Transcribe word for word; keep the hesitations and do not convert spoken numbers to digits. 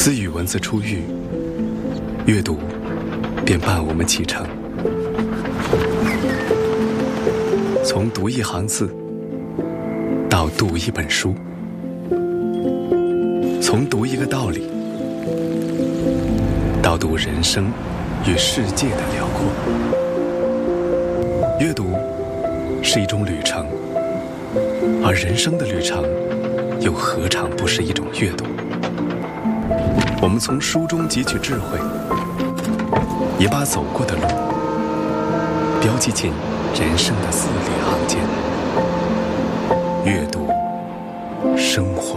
自语文字出狱，阅读便伴我们启程。从读一行字到读一本书，从读一个道理到读人生与世界的辽阔。阅读是一种旅程，而人生的旅程又何尝不是一种阅读？我们从书中汲取智慧，也把走过的路标记进人生的字里行间。阅读生活。